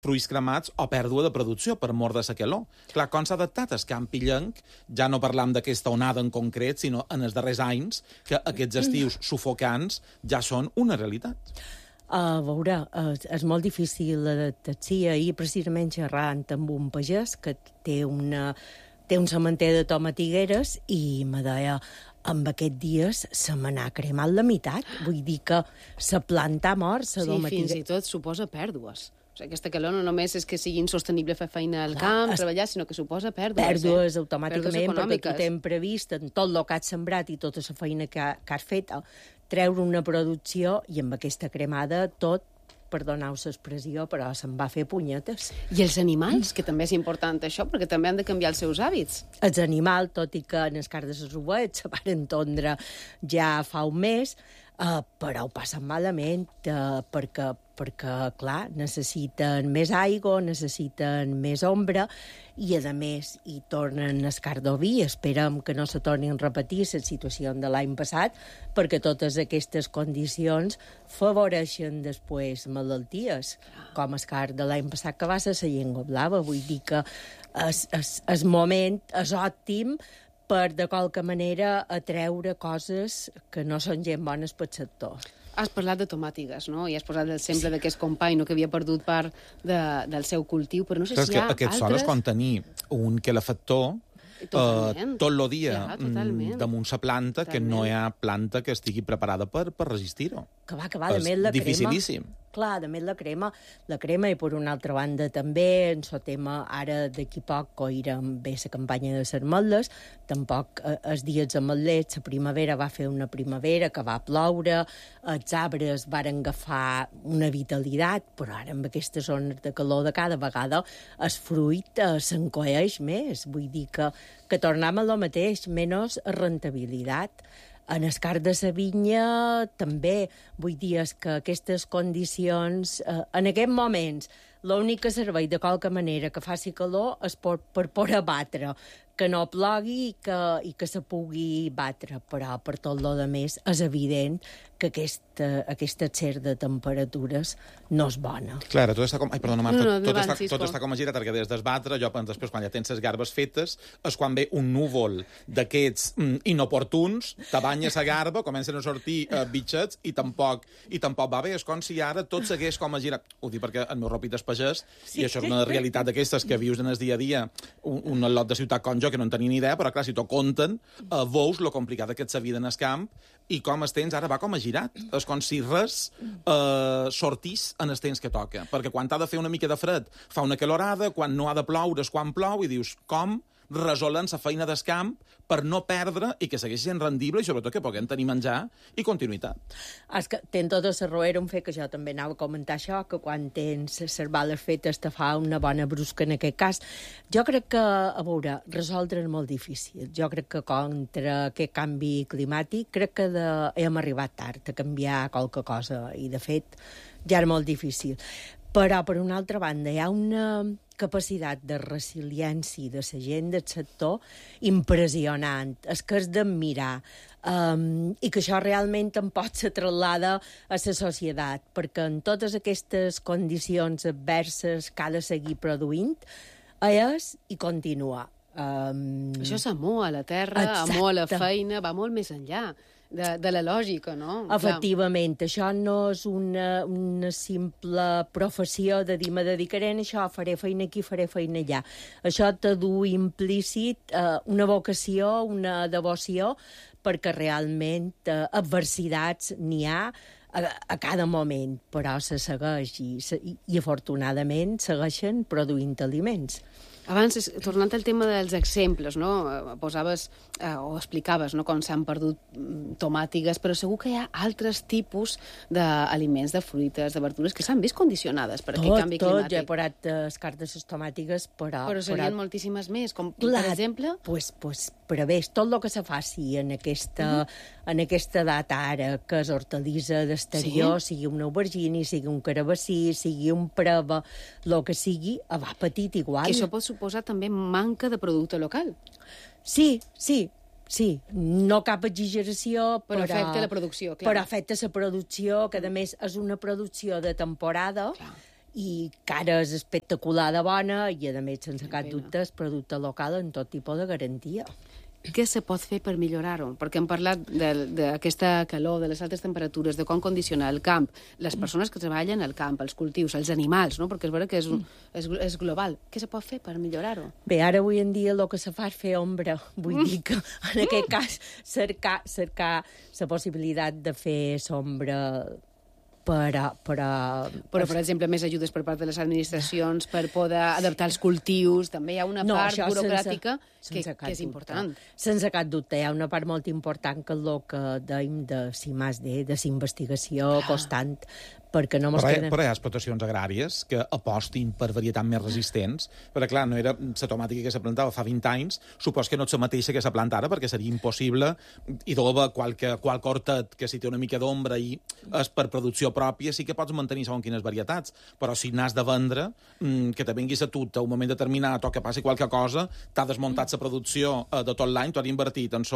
fruits cremats o pèrdua de producció per mort de la calor. Clar, com s'ha adaptat el camp illenc, ja no parlam d'aquesta onada en concret, sinó en els darrers anys, que aquests estius sufocants ja són una realitat. A veure, és molt difícil l'adaptació. Ahir, precisament, xerrant amb un pagès que té un sementer de tomatigueres i me deia, amb aquests dies se me n'ha cremat la meitat. Vull dir que la planta ha mort, la tomatiguera... Sí, fins i tot suposa pèrdues. O sigui, aquesta calor no només és que sigui insostenible fer feina al camp, treballar, sinó que suposa pèrdues. Pèrdues automàticament, perquè tu tens previst en tot el que has sembrat i tota la feina que has fet, treure una producció i amb aquesta cremada tot, perdoneu-vos l'expressió, però se'n va fer punyetes. I els animals, que també és important això, perquè també han de canviar els seus hàbits. Els animals, tot i que en el cas de les ovets se van entendre ja fa un mes, però ho passen malament, perquè, clar, necessiten més aigua, necessiten més ombra, i, a més, hi tornen el cardoví. Esperem que no se tornin a repetir la situació de l'any passat, perquè totes aquestes condicions favoreixen després malalties, com el car de l'any passat, que va ser la llengua blava. Vull dir que el moment és òptim per, de qualque manera, atreure coses que no són gent bones pel sector. Has parlat de tomàtigues, no? I has posat l'exemple d'aquest company que havia perdut part del seu cultiu, però no sé si hi ha altres... Aquest sol és com tenir un calefactor tot el dia damunt la planta, que no hi ha planta que estigui preparada per resistir-ho. Que va, de més la crema... Dificilíssim. Clar, de més la crema, i per una altra banda també, en el tema, ara d'aquí poc, coirem bé la campanya de les ametlles, tampoc els dies ametlers, la primavera va fer una primavera que va ploure, els arbres varen agafar una vitalitat, però ara amb aquestes zones de calor de cada vegada el fruit s'encoeix més, vull dir que tornem a lo mateix, menys rentabilitat. En el cas de la vinya, també, vull dir que aquestes condicions, en aquests moments, l'únic que serveix de qualque manera que faci calor és per poder batre, que no plogui i que se pugui batre, però per tot lo de més és evident que aquesta excer de temperatures no és bona. Clara, tot està com... Ai, perdona, Marta, tot està com a girat, perquè des d'esbatre, jo després, quan ja tens les garbes fetes, és quan ve un núvol d'aquests inoportuns, te banya la garba, comencen a sortir bitxets i tampoc va bé. És com si ara tot segueix com a girat. Ho dic perquè el meu ropit és pagès, i això és una realitat d'aquestes que vius en el dia a dia, un lot de ciutat com jo, que no en tenia ni idea, però clar, si t'ho conten, veus lo complicada que és la vida en el camp i com el temps ara va com a girat. És com si res sortís en el temps que toca. Perquè quan ha de fer una mica de fred fa una calorada, quan no ha de ploure és quan plou, i dius, com resolen la feina del camp per no perdre i que segueixi sent rendible i sobretot que puguem tenir menjar i continuïtat. És que tens tota la raó, era un fet que jo també anava a comentar això, que quan tens les bales fetes te fa una bona brusca en aquest cas. Jo crec que, a veure, resoldre és molt difícil. Jo crec que contra aquest canvi climàtic crec que hem arribat tard a canviar qualque cosa i, de fet, ja era molt difícil. Però, per una altra banda, hi ha una capacitat de resiliència de la gent del sector impressionant. És que és d'admirar. I que això realment en pot ser traslada a la societat, perquè en totes aquestes condicions adverses que ha de seguir produint, és i continua. Això és amor a la terra, amor a la feina, va molt més enllà de la lògica, no? Efectivament, això no és una simple professió de dir me dedicaré a això, faré feina aquí, faré feina allà. Això te du implícit una vocació, una devoció, perquè realment adversitats n'hi ha a cada moment, però se segueix i afortunadament segueixen produint aliments. Abans, tornant al tema dels exemples, no? Posaves o explicaves, no?, com s'han perdut tomàtigues, però segur que hi ha altres tipus d'aliments, de fruites, de verdures, que s'han vist condicionades per aquest canvi climàtic. Ja he posat el cas de les tomàtigues, però serien moltíssimes més, com per exemple... Pues, però bé, tot el que se faci en aquesta data ara, que és hortalissa d'exterior, sigui un aubergini, sigui un carabassí, sigui un preva, el que sigui, va petit igual. Que això pot suposar també manca de producte local. Sí. No cap exageració, però afecta la producció, clar. Però afecta la producció, que a més és una producció de temporada, i cara és espectacular de bona i, a més, sense cap dubte, és producte local en tot tipus de garantia. Què se pot fer per millorar-ho? Perquè hem parlat d'aquesta calor, de les altes temperatures, de com condicionar el camp, les persones que treballen al camp, els cultius, els animals, no? Perquè és vera que és global. Què se pot fer per millorar-ho? Bé, ara avui en dia el que se fa és fer ombra. Vull dir que, en aquest cas, cercar la possibilitat de fer sombra però, per exemple, més ajudes per part de les administracions per poder adaptar els cultius. També hi ha una part burocràtica que és important. Sense cap dubte, hi ha una part molt important que és el que dèiem de CIMAS-D, de la investigació constant, perquè no mos queden... Però hi ha explotacions agràries que apostin per varietats més resistents, perquè, clar, no era la tomàtica que se plantava fa 20 anys, supos que no és la mateixa que se planta ara, perquè seria impossible, i d'ova qualque hortet que si té una mica d'ombra i és per producció pròpia, sí que pots mantenir segons quines varietats, però si n'has de vendre, que te vinguis a tu a un moment determinat o que passi qualque cosa, t'ha desmuntat la producció de tot l'any, t'ho has invertit en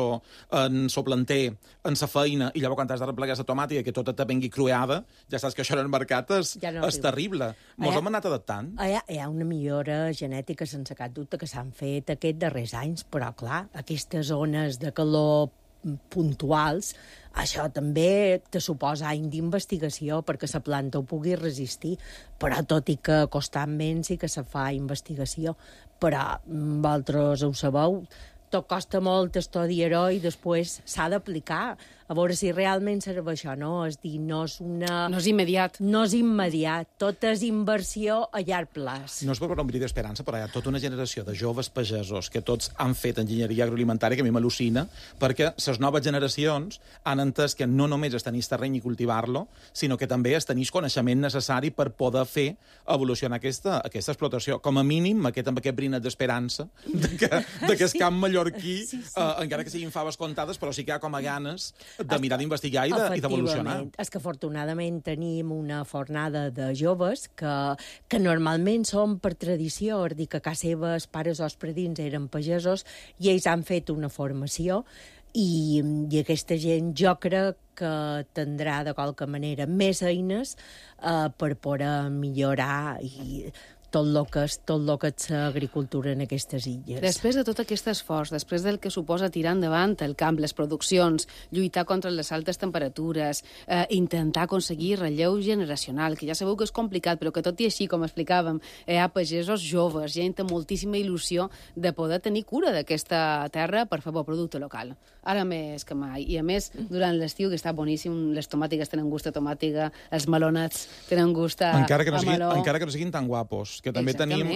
so planter, en sa feina, i llavors quan t'has de replegar la tomàtica, que tota te vingui crueada, ja saps que això en el mercat és terrible. Mos hem anat adaptant. Hi ha una millora genètica, sense cap dubte, que s'han fet aquests darrers anys, però, clar, aquestes zones de calor puntuals, això també te suposa any d'investigació perquè la planta ho pugui resistir, però tot i que constantment sí que se fa investigació. Però vosaltres ho sabeu, tot costa molt estudiar-ho i després s'ha d'aplicar a veure si realment serveix o no. És dir, no és immediat. No és immediat. Tot és inversió a llarg plaç. No és per un bri d'esperança, però hi ha tota una generació de joves pagesos que tots han fet enginyeria agroalimentària, que a mi m'al·lucina, perquè les noves generacions han entès que no només és tenir terreny i cultivar-lo, sinó que també és tenir coneixement necessari per poder fer evolucionar aquesta explotació. Com a mínim, amb aquest brinet d'esperança de que el camp mallorquí, encara que siguin faves comptades, però sí que hi ha com a ganes de mirar d'investigar i d'evolucionar. És que afortunadament tenim una fornada de joves que normalment són per tradició, és dir, que a casa seva els pares o els predins eren pagesos i ells han fet una formació i aquesta gent jo crec que tindrà de qualque manera més eines per poder millorar i tot el que és l'agricultura en aquestes illes. Després de tot aquest esforç, després del que suposa tirar endavant el camp, les produccions, lluitar contra les altes temperatures, intentar aconseguir relleu generacional, que ja sabeu que és complicat, però que tot i així, com explicàvem, hi ha pagesos joves, gent amb moltíssima il·lusió de poder tenir cura d'aquesta terra per fer bon producte local. Ara més que mai. I a més, durant l'estiu, que està boníssim, les tomàtiques tenen gust a tomàtica, els melonats tenen gust a meló. Encara que no siguin tan guapos, que també tenim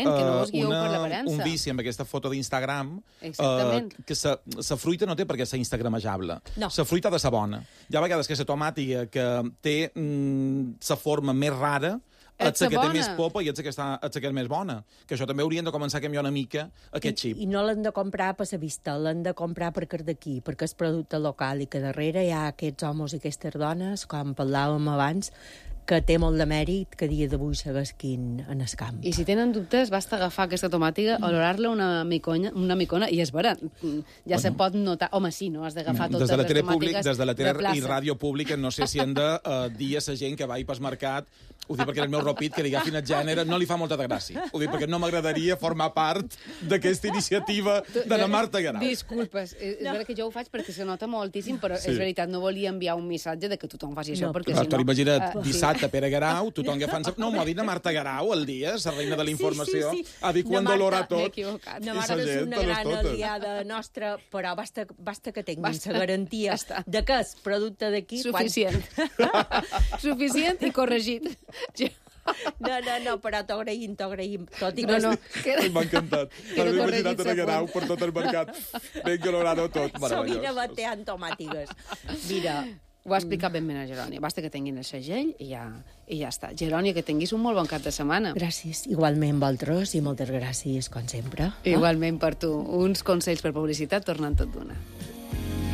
un vici amb aquesta foto d'Instagram, que la fruita no té per què ser instagramejable. La fruita ha de ser bona. Hi ha vegades que la tomàtica que té la forma més rara ets la que té més popa i ets la que és més bona. Que això també haurien de començar a canviar una mica aquest xip. I no l'han de comprar per la vista, l'han de comprar perquè és d'aquí, perquè és producte local i que darrere hi ha aquests homes i aquestes dones, com parlàvem abans, que té molt de mèrit que a dia d'avui seguesquin en el camp. I si tenen dubtes, basta agafar aquesta tomàtica, olorar-la una micona, i és vera, ja se pot notar... Home, sí, no? Has d'agafar totes les tomàtiques des de la tele i ràdio pública, no sé si hem de dir a la gent que vagi pel mercat, ho dic perquè el meu ropit, que digui quin gènere, no li fa molta de gràcia. Ho dic perquè no m'agradaria formar part d'aquesta iniciativa de la Marta Guerau. Disculpes, és vera que jo ho faig perquè se nota moltíssim, però és veritat, no volia enviar un missatge de que tothom faci això, perquè si no... Imagina't, dissabte, Pere Guerau, tothom agafant... No, m'ho ha dit a Marta Guerau el dia, la reina de la informació. Ha dit quan dolora tot. M'he equivocat. No, Marta és una gran aliada nostra, però basta que tinguin la garantia de que és producte d'aquí... Suficient. Suficient i corregit. No, però t'agraïm. Tot i que... M'ha encantat. M'he imaginat a Guerau per tot el mercat. Ben colorado tot. Sovint abateant tomàtiques. Mira... Ho ha explicat ben bé a Gerònia. Basta que tinguin el segell i ja està. Gerònia, que tinguis un molt bon cap de setmana. Gràcies. Igualment vosaltres i moltes gràcies, com sempre. Igualment per tu. Uns consells per publicitat tornant tot d'una.